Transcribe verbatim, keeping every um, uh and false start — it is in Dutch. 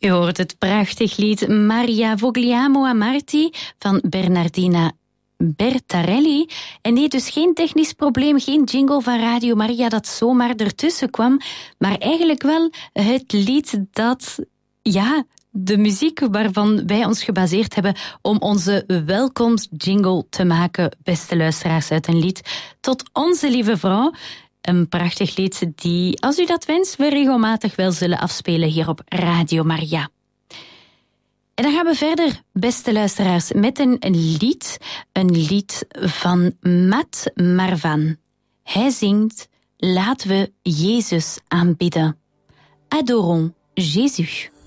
U hoort het prachtig lied Maria Vogliamo a Marti van Bernardina Bertarelli. En nee, dus geen technisch probleem, geen jingle van Radio Maria dat zomaar ertussen kwam, maar eigenlijk wel het lied dat, ja, de muziek waarvan wij ons gebaseerd hebben om onze welkomstjingle te maken, beste luisteraars, uit een lied tot Onze Lieve Vrouw. Een prachtig lied die, als u dat wenst, we regelmatig wel zullen afspelen hier op Radio Maria. En dan gaan we verder, beste luisteraars, met een, een lied. Een lied van Matt Marvan. Hij zingt: Laten we Jezus aanbidden. Adorons Jésus.